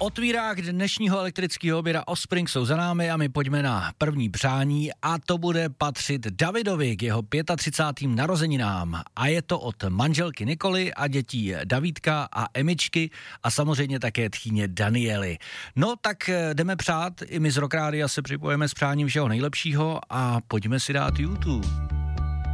Otvírák dnešního elektrického oběda Offspring jsou za námi a my pojďme na první přání a to bude patřit Davidovi k jeho 35. narozeninám. A je to od manželky Nikoly a dětí Davídka a Emičky a samozřejmě také tchýně Daniely. No tak jdeme přát, i my z Rock Rádia se připojeme s přáním všeho nejlepšího a pojďme si dát YouTube.